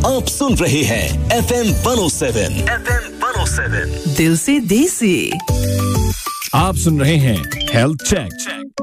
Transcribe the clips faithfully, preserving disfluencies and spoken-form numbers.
आप सुन रहे हैं F M one oh seven F M one oh seven दिल से देसी आप सुन रहे हैं हेल्थ चेक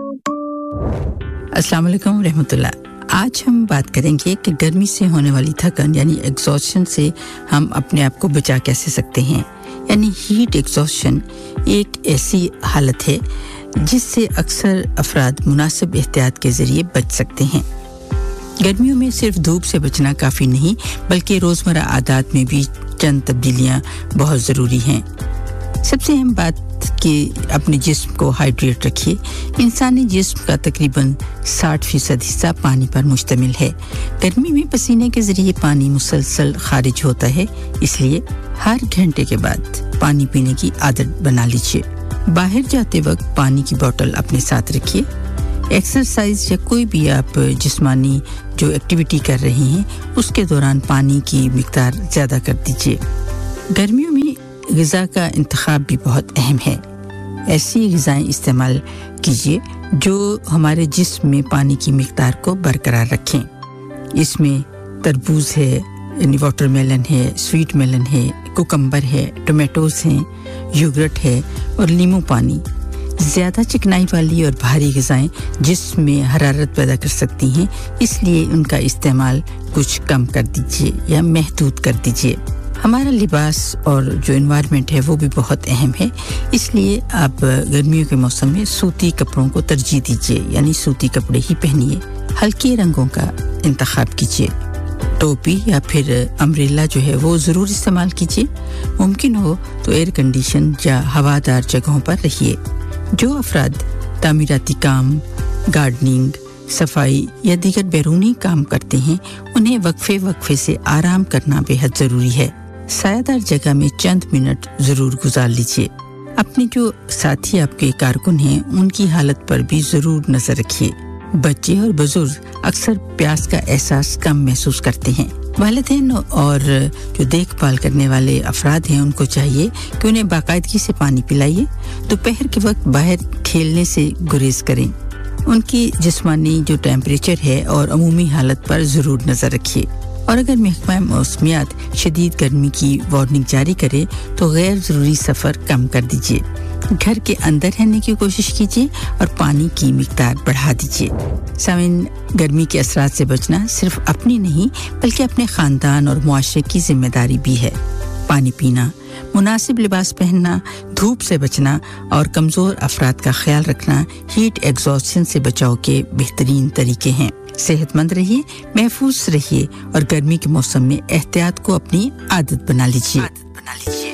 अस्सलाम वालेकुम रहमतुल्लाह आज हम बात करेंगे कि गर्मी से होने वाली थकान यानी एग्जॉस्शन से हम अपने आप को बचा कैसे सकते हैं यानी हीट एग्जॉस्शन एक ऐसी हालत है जिससे अक्सर अफराद मुनासिब एहतियात के ज़रिए बच सकते हैं गर्मियों में सिर्फ धूप से बचना काफ़ी नहीं बल्कि रोज़मर्रा आदत में भी चंद तब्दीलियां बहुत ज़रूरी हैं सबसे अहम बात कि अपने जिस्म को हाइड्रेट रखिए इंसानी जिस्म का तकरीबन साठ फीसद हिस्सा पानी पर मुश्तमिल है गर्मी में पसीने के ज़रिए पानी मुसलसल खारिज होता है इसलिए हर घंटे के बाद पानी पीने की आदत बना लीजिए बाहर जाते वक्त पानी की बोतल अपने साथ रखिए एक्सरसाइज या कोई भी आप जिस्मानी जो एक्टिविटी कर रहे हैं उसके दौरान पानी की मिक़दार ज़्यादा कर दीजिए गर्मियों में ग़िज़ा का इंतखाब भी बहुत अहम है ऐसी ग़िज़ाएं इस्तेमाल कीजिए जो हमारे जिस्म में पानी की मिक़दार को बरकरार रखें इसमें तरबूज है यानी वाटरमेलन है स्वीट मेलन है कुकम्बर है टोमेटोज़ हैं योगर्ट है और नींबू पानी ज़्यादा चिकनाई वाली और भारी ग़िज़ाएं जिस्म में हरारत पैदा कर सकती हैं इसलिए उनका इस्तेमाल कुछ कम कर दीजिए या महदूद कर दीजिए हमारा लिबास और जो एनवायरनमेंट है वो भी बहुत अहम है इसलिए आप गर्मियों के मौसम में सूती कपड़ों को तरजीह दीजिए यानी सूती कपड़े ही पहनिए हल्के रंगों का इंतखाब कीजिए टोपी या फिर अम्ब्रेला जो है वो ज़रूर इस्तेमाल कीजिए मुमकिन हो तो एयर कंडीशन या हवादार जगहों पर रहिए जो अफराद तामीराती काम गार्डनिंग सफाई या दीगर बैरूनी काम करते हैं उन्हें वक्फे वक्फे से आराम करना बेहद ज़रूरी है सायादार जगह में चंद मिनट ज़रूर गुजार लीजिए अपने जो साथी आपके कारकुन हैं उनकी हालत पर भी ज़रूर नज़र रखिए बच्चे और बुजुर्ग अक्सर प्यास का एहसास कम महसूस करते हैं वालिदैन और जो देखभाल करने वाले अफराद हैं उनको चाहिए कि उन्हें बाकायदगी से पानी पिलाइए दोपहर के वक्त बाहर खेलने से गुरेज करें उनकी जिस्मानी जो टेम्परेचर है और अमूमी हालत पर ज़रूर नज़र रखिए और अगर महकमा मौसमियात शदीद गर्मी की वार्निंग जारी करे तो गैर ज़रूरी सफ़र कम कर दीजिए घर के अंदर रहने की कोशिश कीजिए और पानी की मिक़दार बढ़ा दीजिए सामीन गर्मी के असरात से बचना सिर्फ अपनी नहीं बल्कि अपने ख़ानदान और मुआशरे की ज़िम्मेदारी भी है पानी पीना मुनासिब लिबास पहनना धूप से बचना और कमज़ोर अफराद का ख्याल रखना हीट एग्जॉस्शन से बचाव के बेहतरीन तरीके हैं सेहतमंद रहिए महफूज रहिए और गर्मी के मौसम में एहतियात को अपनी आदत बना लीजिए आदत बना लीजिए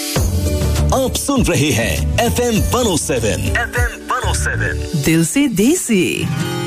आप सुन रहे हैं F M one oh seven F M one oh seven दिल से देसी